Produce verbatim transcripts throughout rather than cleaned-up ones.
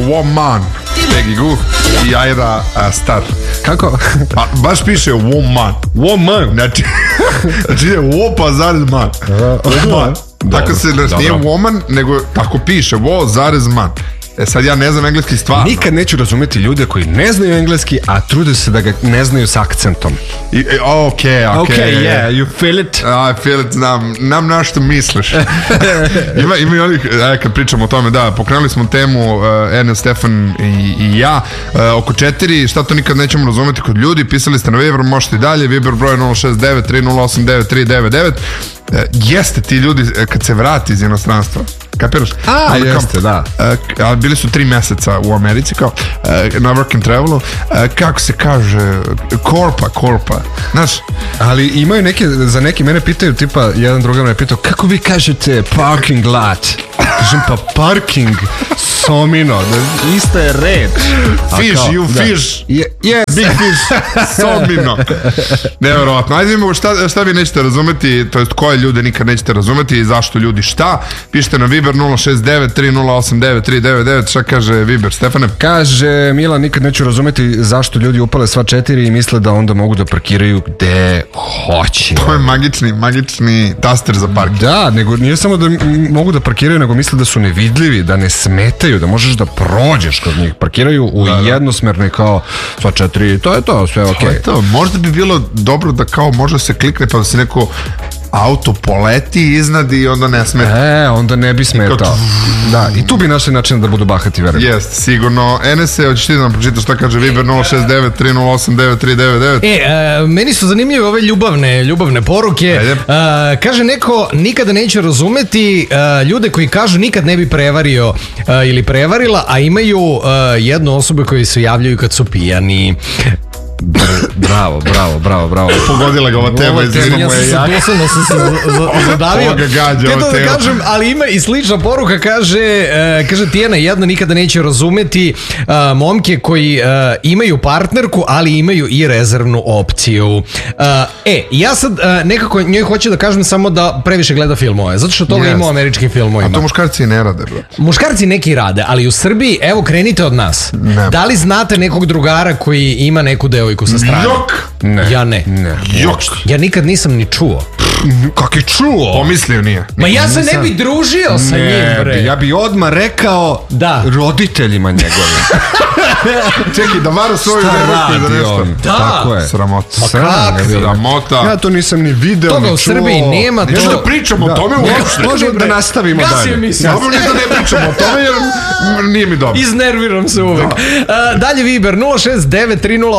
woman, Peggy Goo i Aira Star. Kako? A, baš piše woman. Woman. Znači, znači je wo pa zarez man. Woman. Tako se, znači nije woman, nego tako piše, wo zarez man. E sad ja ne znam engleski stvarno. Nikad neću razumeti ljude koji ne znaju engleski, a trude se da ga ne znaju s akcentom. I, e, ok, ok. Ok, yeah, you feel it? I feel it, znam, nam na što misliš. ima, ima i onih, e, kad pričamo o tome, da, pokrenuli smo temu, uh, Ene, Stefan i, i ja, uh, oko četiri, šta to nikad nećemo razumeti kod ljudi, pisali ste na Viber, možete i dalje, Viber broj nula šest devet tri nula osam devet tri devet devet. Uh, jeste ti ljudi kad se vrati iz inostranstva, kapiraš? A, ali jeste, kao, da. Uh, a bili su tri meseca u Americi, kao, uh, na work and travelu, uh, kako se kaže, korpa, korpa, znaš? Ali imaju neke, za neki mene pitaju, tipa, jedan drugar me pitao, kako vi kažete parking lot? Kažem, pa parking, somino, ista je reč. Fish, kao, you da. Fish. Je, yes. Big fish, somino. Nevjerovatno. Ajde vidimo šta, šta vi nećete razumeti, to jest koje ljude nikad nećete razumeti i zašto ljudi šta. Pišite na Viber nula šest devet tri nula osam devet tri devet devet. Šta kaže Viber, Stefane? Kaže, Milan, nikad neću razumeti zašto ljudi upale sva četiri i misle da onda mogu da parkiraju gde hoće. To je magični, magični taster za parking. Da, nego nije samo da mogu da parkiraju, nego misle da su nevidljivi, da ne smetaju, da možeš da prođeš kod njih. Parkiraju u da, da. jednosmerno i kao sva četiri, to je to, sve ok. To je to. Možda bi bilo dobro da kao može se klikne pa da se neko auto poleti iznad i onda ne smeta. E, onda ne bi smetao. Da, i tu bi našli način da budu bahati, verujem. Jest, sigurno. Enese, hoćeš ti da nam pročitaš šta kaže Viber nula šest devet tri nula osam devet tri devet devet? E, a, meni su zanimljive ove ljubavne, ljubavne poruke. A, kaže neko, nikada neće razumeti a, ljude koji kažu nikad ne bi prevario a, ili prevarila, a imaju a, jednu osobu koji se javljaju kad su pijani. Bravo, bravo, bravo, bravo. Pogodila ga ova tema. Tema ja sam se posebno sam se zadavio. Ovo ga gađa, ova tema. Da kažem, ali ima i slična poruka, kaže, uh, kaže Tijana, jedna nikada neće razumeti uh, momke koji uh, imaju partnerku, ali imaju i rezervnu opciju. Uh, e, ja sad uh, nekako njoj hoću da kažem samo da previše gleda filmove, zato što toga yes. ima u američkim filmovima. A to muškarci ne rade, bro. Muškarci neki rade, ali u Srbiji, evo, krenite od nas. Ne. Da li znate nekog drugara koji ima neku devojku sa strane? Jok! Ne. Ja ne. Ne. Jok! Ja nikad nisam ni čuo. Kak je čuo? Pomislio nije. Ma ja se ne bi družio sa njim, bre. Ja bi odmah rekao da. roditeljima njegovim. Čekaj, da vara svoju devojku za nešto. Da. Tako je. Sramota. Sramota. Ja to nisam ni video, toga u Srbiji nema. Neću da pričamo o tome uopšte. Možemo da nastavimo dalje. Dobro mi da ne pričamo o tome jer nije mi dobro. Iznerviram se uvek. Dalje Viber nula šest devet tri nula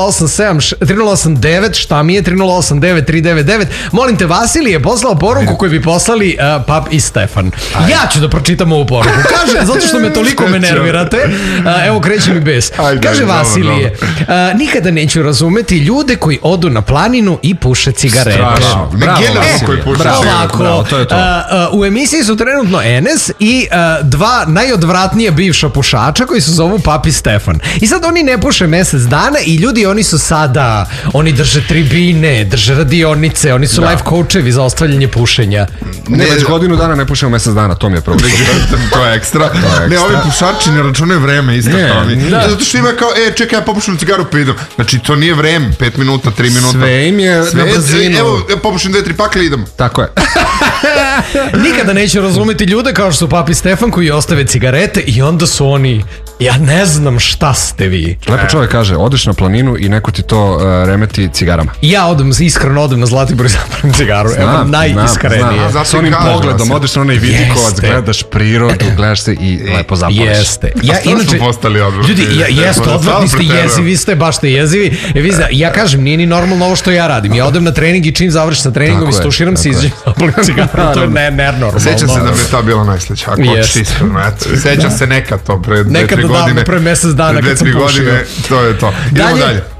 osam devet, šta mi je tri nula osam devet tri devet devet. Molim te, Vasilij je poslao poruku koju bi poslali uh, Pap i Stefan. Ajde. Ja ću da pročitam ovu poruku. Kaže, zato što me toliko me nervirate. Uh, evo, kreće mi bez. Ajde, kaže Vasilije, uh, nikada neću razumeti ljude koji odu na planinu i puše cigarete. Strašno. Bravo, e, koji puše bravo, ovako, bravo, to je to. Uh, uh, u emisiji su trenutno Enes i uh, dva najodvratnija bivša pušača koji se zovu Pap i Stefan. I sad oni ne puše mesec dana i ljudi, oni su sada, oni drže tribine, drže radionice, oni su da. life coachevi za ostavljanje pušenja. Ne, već godinu dana ne pušemo mesec dana, to mi je problem. To je ekstra. To je ekstra. Ne, ovi pušači ne računaju vreme, isto kao oni. Da. Zato što ima kao, e, čekaj, ja popušam cigaru pa idem. Znači, to nije vreme, pet minuta, tri minuta. Sve im je sve na brzinu. Evo, ja popušam dve, tri pakle i idemo. Tako je. Nikada neću razumeti ljude kao što su Papi Stefan koji ostave cigarete i onda su oni, ja ne znam šta ste vi. Lepo čovjek kaže, odeš na planinu i neko ti to uh, remeti cigarama. Ja odem, iskreno odem na Zlatibor i zapravim cigaru. Znam, evo, najiskrenije. S onim pogledom, odeš na onaj vidikovac, gledaš prirodu, gledaš se i lepo zapališ. Jeste. Ja, a inače, smo postali odvrti. Ljudi, ja, jeste, odvrtni ste, jezivi ste, baš ste jezivi. E, vi zna, ja kažem, nije ni normalno ovo što ja radim. Ja odem na trening i čim završim sa treningom, istuširam se i izađem zapalim cigaru. To je ne, ne normalno. Sećam se da mi je ta bila najsleća. Ako oči iskreno, eto. Sećam se nekad to pre dve, tri godine. Nekad davno, pre mesec dana kad sam pušio. To je to. Idemo dalje.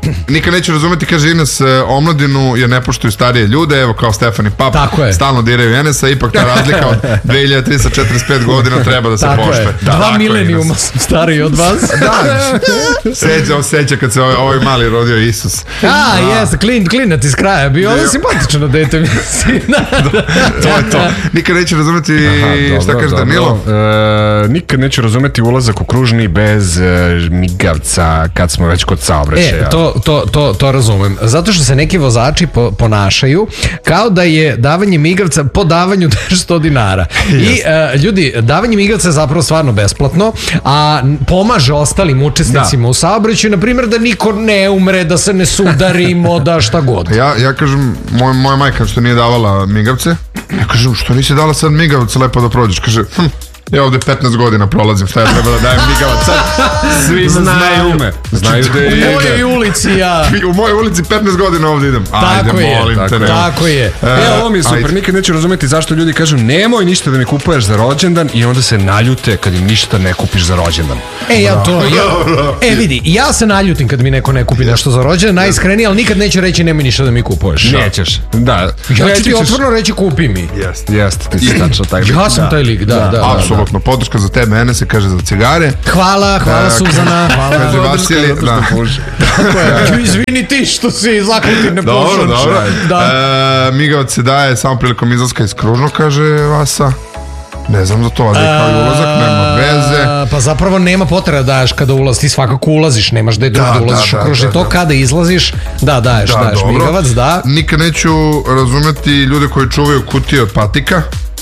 nikad neću razumeti, kaže Ines, omladinu jer ne poštuju starije ljude, evo kao Stefan i Pap, stalno diraju Enesa, ipak ta razlika od dve hiljade tristo četrdeset pet godina treba da se poštuje. Da, dva milenijuma sam stariji od vas. Da, seća, seća kad se ovaj, ovaj mali rodio Isus. A, jes, klin, klinac iz kraja, bio ovo simpatično dete, mislim. To je to. Nikad neću razumeti, aha, šta kaže Danilo? E, nikad neću razumeti ulazak u kružni bez e, migavca kad smo već kod saobraćaja. E, to, to, to, to razumem. Zato što se neki vozači po, ponašaju kao da je davanje migavca po davanju sto dinara. I e, ljudi, davanje migavca je zapravo stvarno besplatno, a pomaže ostalim učesnicima da. u saobraćaju, na primjer da niko ne umre, da se ne sudarimo, da šta god. Ja, ja kažem, moj, moja majka što nije davala migavce, ja kažem, što nisi dala sad migavce lepo da prođeš? Kaže, hm, ja ovde petnaest godina prolazim, šta je treba da dajem migavac sad? Svi znaju me. Znaju da je u mojoj ulici ja. U mojoj ulici petnaest godina ovde idem. Ajde, tako je, molim tako te. Je. Tako je. E, e, ovo mi je super, ajde. Nikad neću razumeti zašto ljudi kažu nemoj ništa da mi kupuješ za rođendan i onda se naljute kad im ništa ne kupiš za rođendan. E, ja to, ja, e vidi, ja se naljutim kad mi neko ne kupi nešto za rođendan, najiskrenije, ali nikad neću reći nemoj ništa da mi kupuješ. Nećeš, da. Ja ću ti otvoreno reći kupi mi. Jeste, jeste, ti si tačno taj lik. Ja sam taj lik, da, da. Apsolutno, podrška za tebe, Ene se kaže za cigare. Hvala, hvala Suzana, hvala. Kaže Vasilij, da. Tako je, izvini ti što si zakuti ne pušaš. Dobro, dobro. Da. E, migavac se daje samo prilikom izlaska iz kružnog, kaže Vasa. Ne znam za to, ali kao i ulazak, nema veze. Pa zapravo nema potreba da daješ kada ulaziš, ti svakako ulaziš, nemaš da je drugo da ulaziš u kružni tok, kada izlaziš, da daješ, da, daješ dobro. Migavac, da. Nikad neću razumeti ljude koji čuvaju kutije od patika.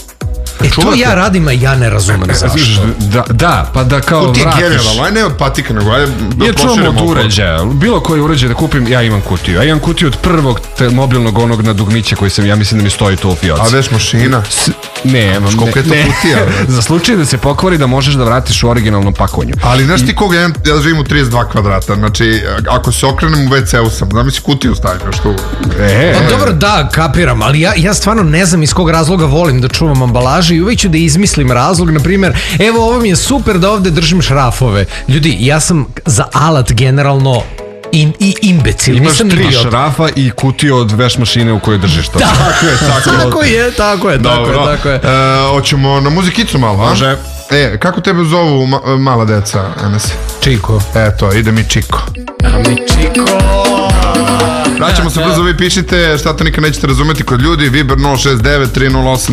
E to ja radim, a ja ne razumem zašto. Da, da, pa da kao kutije vratiš. Generalno, aj ne od patika, nego aj da ja čuvam od uređaja, bilo koji uređaj da kupim, ja imam kutiju. Ja imam kutiju od prvog te, mobilnog onog na dugmiće koji sam, ja mislim da mi stoji tu u fioci. A veš mašina? S, ne, imam. Koliko je to kutija? Za slučaj da se pokvari da možeš da vratiš u originalnom pakovanju. Ali znaš ti koga, ja, ja živim u trideset dva kvadrata, znači ako se okrenem u ve ce u sam, da mi si kutiju stavim što... E, pa dobro, da, kapiram, ali ja, ja stvarno ne znam iz kog razloga volim da čuvam ambalaže i uvijek ću da izmislim razlog, na primjer, evo ovo mi je super da ovde držim šrafove. Ljudi, ja sam za alat generalno in, i imbecil. Imaš tri šrafa i kutiju od veš mašine u kojoj držiš to. Tako je, tako, tako je, tako je, tako je, tako je. E, hoćemo na muzikicu malo, a? Može. E, kako tebe zovu ma, mala deca, Enes? Čiko. Eto, ide mi Čiko. Mi Čiko. Vraćamo se brzo, vi pišite šta to nikad nećete razumeti kod ljudi, Viber nula šest devet tri nula osam